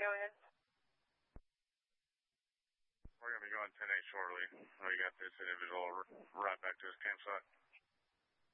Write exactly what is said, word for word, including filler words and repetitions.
Go ahead. We're going to be going ten eight shortly. We got this individual right back to his campsite.